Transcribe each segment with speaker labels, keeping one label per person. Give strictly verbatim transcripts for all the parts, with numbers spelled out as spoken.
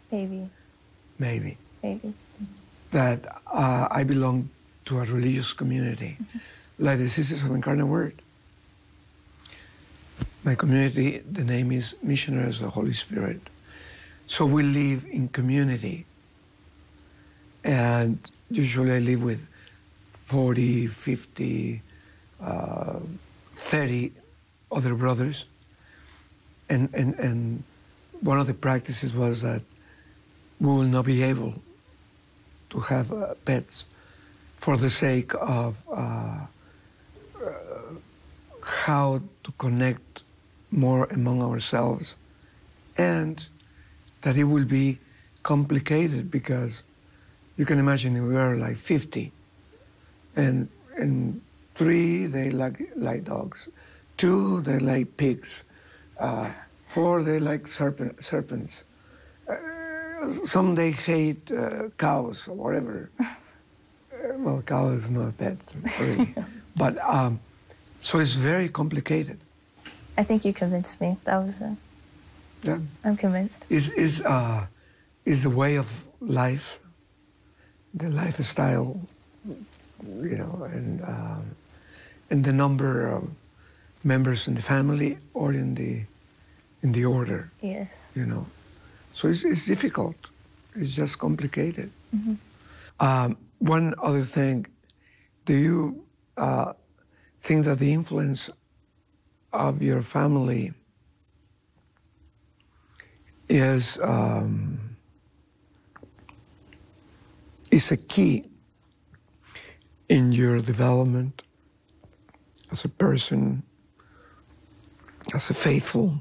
Speaker 1: Maybe.
Speaker 2: Maybe.
Speaker 1: Maybe.
Speaker 2: That uh, I belong to a religious community, mm-hmm. like the Sisters of the Incarnate Word. My community, the name is Missionaries of the Holy Spirit. So we live in community. And usually I live with forty, fifty, uh, thirty other brothers. And, and, and one of the practices was that we will not be able to have uh, pets for the sake of uh, uh, how to connect more among ourselves, and that it will be complicated because you can imagine we are like fifty, and and three they like like dogs, two they like pigs, uh, four they like serpent, serpents. Uh, some they hate uh, cows or whatever. uh, well, cow is not a pet, really. But um, so it's very complicated.
Speaker 1: I think you convinced me. That was a...
Speaker 2: Yeah.
Speaker 1: I'm convinced.
Speaker 2: Is is uh, is the way of life, the lifestyle, you know, and um, and the number of members in the family or in the in the order.
Speaker 1: Yes.
Speaker 2: You know, so it's it's difficult. It's just complicated.
Speaker 1: Mm-hmm.
Speaker 2: Um, one other thing, do you uh, think that the influence of your family is um, is a key in your development as a person, as a faithful?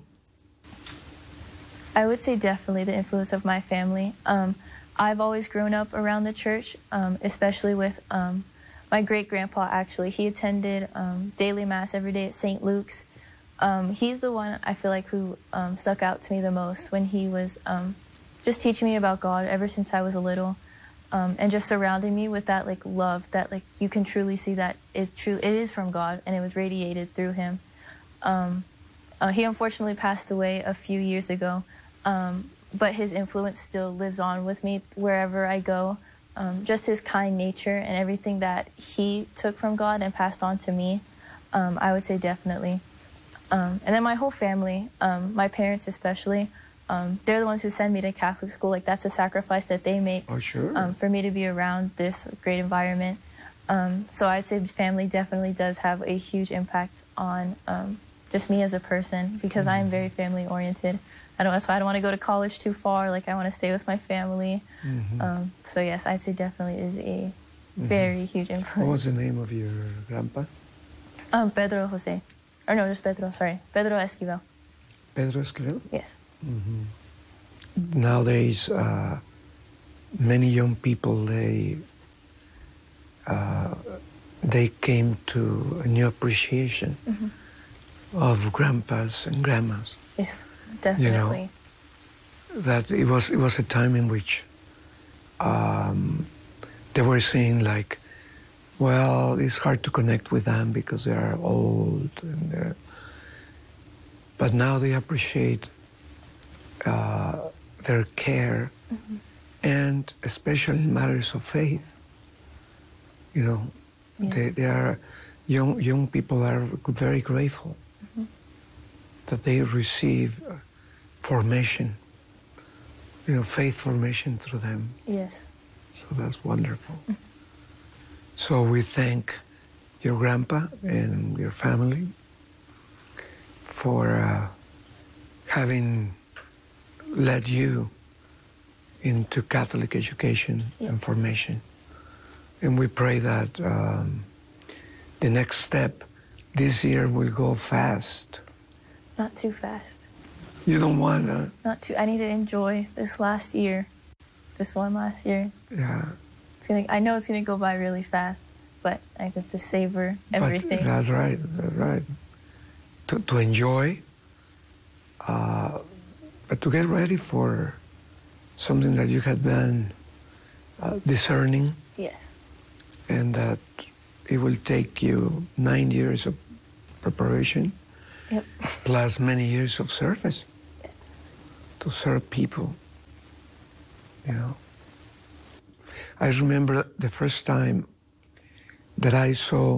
Speaker 1: I would say definitely the influence of my family. Um, I've always grown up around the church, um, especially with um, my great-grandpa, actually. He attended um, daily mass every day at Saint Luke's. Um, he's the one I feel like who um, stuck out to me the most when he was um, just teaching me about God ever since I was a little, um, and just surrounding me with that like love that like you can truly see that it true it is from God and it was radiated through him. Um, uh, he unfortunately passed away a few years ago, um, but his influence still lives on with me wherever I go. Um, just his kind nature and everything that he took from God and passed on to me, um, I would say definitely. Um, and then my whole family, um, my parents especially, um, they're the ones who send me to Catholic school. Like, that's a sacrifice that they make
Speaker 2: oh, sure.
Speaker 1: um, for me to be around this great environment. Um, so I'd say family definitely does have a huge impact on um, just me as a person, because mm-hmm. I am very family-oriented. I don't, that's why I don't want to go to college too far. Like, I want to stay with my family. Mm-hmm. Um, so, yes, I'd say definitely is a mm-hmm. very huge influence.
Speaker 2: What was the name of your grandpa?
Speaker 1: Um, Pedro Jose. Or no, just Pedro, sorry. Pedro Esquivel.
Speaker 2: Pedro Esquivel?
Speaker 1: Yes.
Speaker 2: Mm-hmm. Nowadays, uh, many young people, they uh, they came to a new appreciation mm-hmm. of grandpas and grandmas.
Speaker 1: Yes, definitely.
Speaker 2: You know, that it was it was a time in which um, they were saying like, well, it's hard to connect with them because they are old, and they're... but now they appreciate uh, their care, mm-hmm. and especially in matters of faith. You know, yes. they, they are young young people are very grateful mm-hmm. that they receive formation, you know, faith formation through them.
Speaker 1: Yes.
Speaker 2: So that's wonderful. Mm-hmm. So we thank your grandpa and your family for uh, having led you into Catholic education yes. and formation. And we pray that um, the next step this year will go fast.
Speaker 1: Not too fast.
Speaker 2: You don't want to?
Speaker 1: Not too. I need to enjoy this last year, this one last year.
Speaker 2: Yeah.
Speaker 1: It's gonna, I know it's going to go by really fast, but I have to savor everything.
Speaker 2: But that's right, that's right. To, to enjoy, uh, but to get ready for something that you had been uh, discerning.
Speaker 1: Yes.
Speaker 2: And that it will take you nine years of preparation.
Speaker 1: Yep.
Speaker 2: Plus many years of service.
Speaker 1: Yes.
Speaker 2: To serve people. You know, I remember the first time that I saw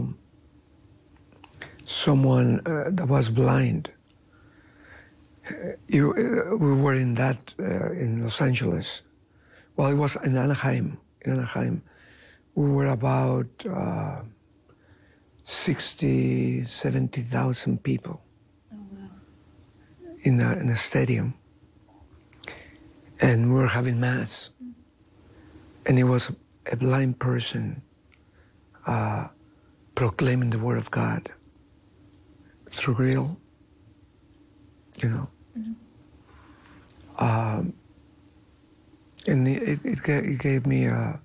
Speaker 2: someone uh, that was blind. Uh, you, uh, we were in that uh, in Los Angeles. Well, it was in Anaheim. In Anaheim, we were about uh, sixty, seventy thousand people.
Speaker 1: Oh, wow.
Speaker 2: in a, in a stadium, and we were having mass, mm. and it was a blind person uh, proclaiming the word of God through real, you know. Mm-hmm. Um, and it, it, gave, it gave me a,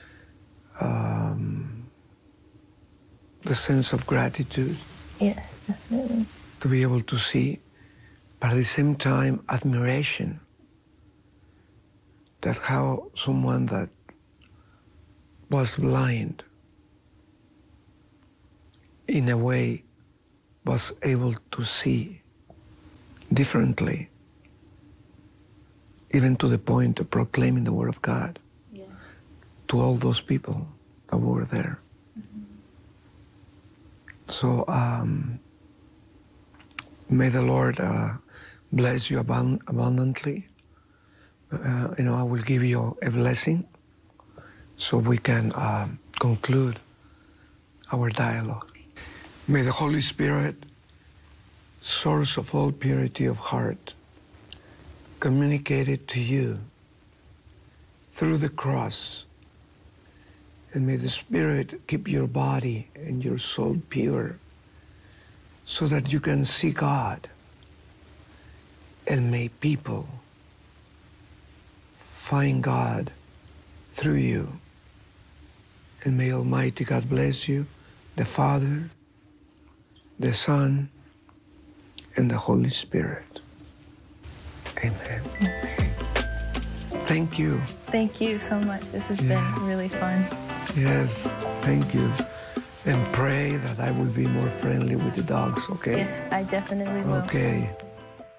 Speaker 2: um, the sense of gratitude.
Speaker 1: Yes, definitely.
Speaker 2: To be able to see, but at the same time, admiration that how someone that was blind in a way was able to see differently, even to the point of proclaiming the word of God.
Speaker 1: Yes.
Speaker 2: To all those people that were there. Mm-hmm. So um, may the Lord uh, bless you abund- abundantly. Uh, you know, I will give you a blessing so we can uh, conclude our dialogue. May the Holy Spirit, source of all purity of heart, communicate it to you through the cross. And may the Spirit keep your body and your soul pure so that you can see God. And may people find God through you. And may Almighty God bless you, the Father, the Son, and the Holy Spirit. Amen. Thank you.
Speaker 1: Thank you so much. This has
Speaker 2: Yes.
Speaker 1: been really fun.
Speaker 2: Yes, thank you. And pray that I will be more friendly with the dogs, okay?
Speaker 1: Yes, I definitely will.
Speaker 2: Okay.